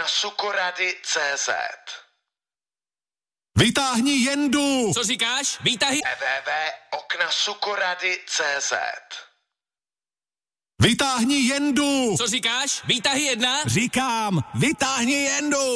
oknasukorady.cz. Vytáhni Jendu! Co říkáš? Výtahy? www.oknasukorady.cz. Vytáhni Jendu! Co říkáš? Výtahy 1? Říkám, vytáhni Jendu!